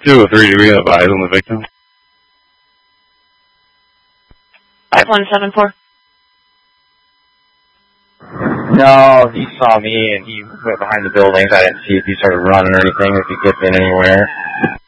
203, do we have eyes on the victim? 5174. No, he saw me and he went behind the buildings. I didn't see if he started running or anything, if he gets in anywhere.